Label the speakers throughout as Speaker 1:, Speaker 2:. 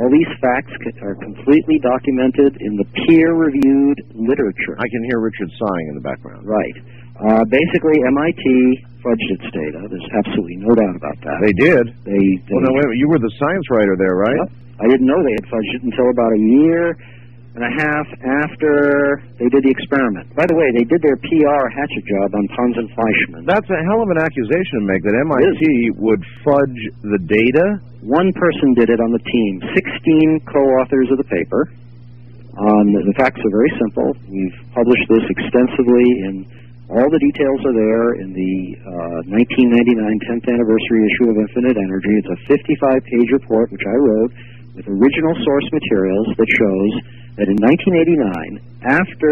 Speaker 1: All these facts are completely documented in the peer-reviewed literature.
Speaker 2: I can hear Richard sighing in the background.
Speaker 1: Right. Basically, MIT fudged its data. There's absolutely no doubt about that.
Speaker 2: They did?
Speaker 1: Well,
Speaker 2: no, wait, you were the science writer there, right?
Speaker 1: Yep. I didn't know they had fudged it until about a year and a half after they did the experiment. By the way, they did their PR hatchet job on Pons and Fleischmann.
Speaker 2: That's a hell of an accusation to make, that MIT would fudge the data.
Speaker 1: One person did it on the team. 16 co-authors of the paper. The facts are very simple. We've published this extensively in all the details are there in the 1999 10th anniversary issue of Infinite Energy. It's a 55-page report, which I wrote, with original source materials that shows that in 1989, after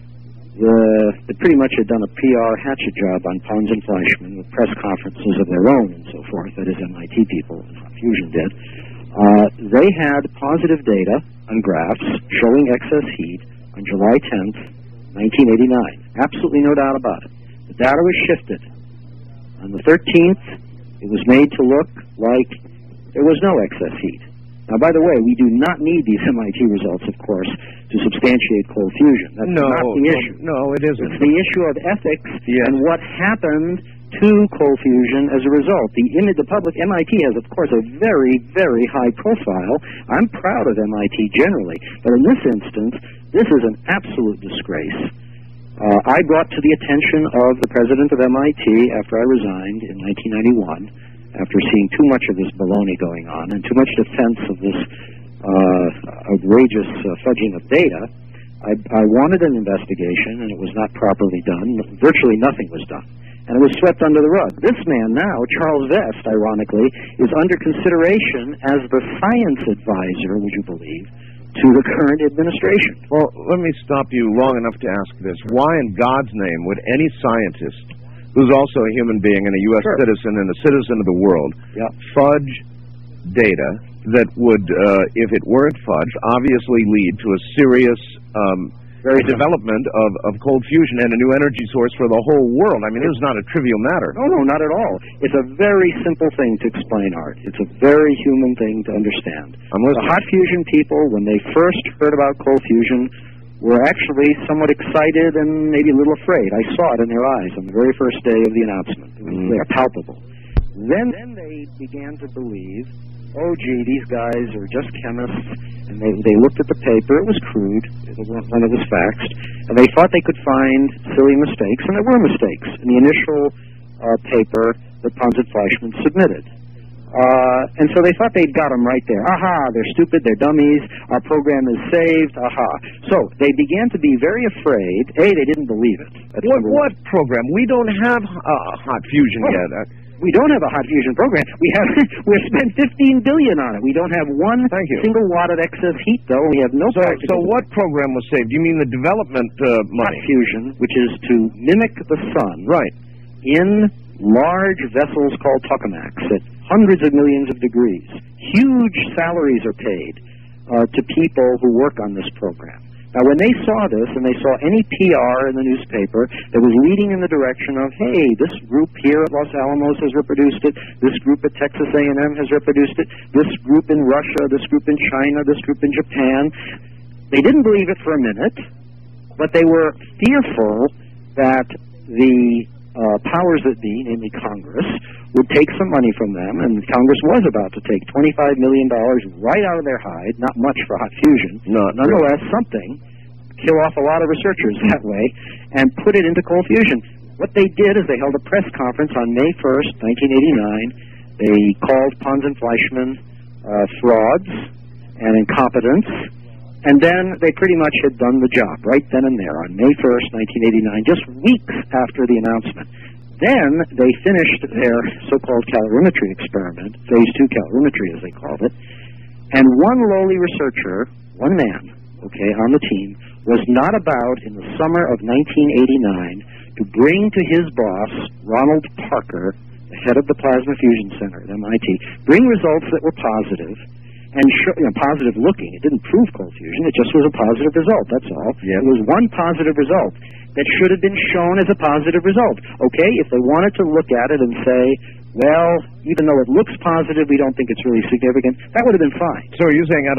Speaker 1: they pretty much had done a PR hatchet job on Pons and Fleischmann with press conferences of their own and so forth, that is MIT people, and Hot Fusion did, they had positive data on graphs showing excess heat on July 10th, 1989. Absolutely no doubt about it. The data was shifted. On the 13th, it was made to look like there was no excess heat. Now, by the way, we do not need these MIT results, of course, to substantiate cold fusion. That's not the issue.
Speaker 2: No, it isn't.
Speaker 1: It's the issue of ethics and what happened to cold fusion as a result. The public, MIT has, of course, a very, very high profile. I'm proud of MIT generally, but in this instance, this is an absolute disgrace. I brought to the attention of the president of MIT after I resigned in 1991, after seeing too much of this baloney going on and too much defense of this outrageous fudging of data. I wanted an investigation, and it was not properly done. Virtually nothing was done. And it was swept under the rug. This man now, Charles Vest, ironically, is under consideration as the science advisor, would you believe, to the current administration.
Speaker 2: Well, let me stop you long enough to ask this. Why in God's name would any scientist, who's also a human being and a U.S. citizen and a citizen of the world, fudge data that would, if it weren't fudged, obviously lead to a serious development of cold fusion and a new energy source for the whole world? I mean, it is not a trivial matter.
Speaker 1: No, not at all. It's a very simple thing to explain, Art. It's a very human thing to understand. The hot fusion people, when they first heard about cold fusion, were actually somewhat excited and maybe a little afraid. I saw it in their eyes on the very first day of the announcement. It was clear, palpable. Then they began to believe, oh, gee, these guys are just chemists, and they looked at the paper. It was crude when it was faxed, and they thought they could find silly mistakes, and there were mistakes in the initial paper that Pons and Fleischmann submitted. And so they thought they'd got them right there. Aha, they're stupid, they're dummies, our program is saved, aha. So they began to be very afraid. They didn't believe it.
Speaker 2: What program? We don't have hot fusion yet.
Speaker 1: We don't have a hot fusion program. We've spent $15 billion on it. We don't have one single watt of excess heat, though. We have no practical.
Speaker 2: So what program was saved? You mean the development money?
Speaker 1: Hot fusion, which is to mimic the sun.
Speaker 2: Right.
Speaker 1: In large vessels called tokamaks at hundreds of millions of degrees. Huge salaries are paid to people who work on this program. Now, when they saw this, and they saw any PR in the newspaper that was leading in the direction of, hey, this group here at Los Alamos has reproduced it, this group at Texas A&M has reproduced it, this group in Russia, this group in China, this group in Japan, they didn't believe it for a minute, but they were fearful that the powers that be, namely Congress, would take some money from them, and Congress was about to take $25 million right out of their hide, not much for hot fusion, nonetheless something, kill off a lot of researchers that way, and put it into cold fusion. What they did is they held a press conference on May 1st, 1989. They called Pons and Fleischmann frauds and incompetence, and then they pretty much had done the job right then and there on May 1st, 1989, just weeks after the announcement. Then they finished their so-called calorimetry experiment, phase 2 calorimetry as they called it, and one lowly researcher, one man, on the team, was not about in the summer of 1989 to bring to his boss, Ronald Parker, the head of the Plasma Fusion Center at MIT, bring results that were positive, and positive looking. It didn't prove cold fusion. It just was a positive result. That's all. It was one positive result that should have been shown as a positive result. If they wanted to look at it and say, well, even though it looks positive, we don't think it's really significant, that would have been fine.
Speaker 2: So are you saying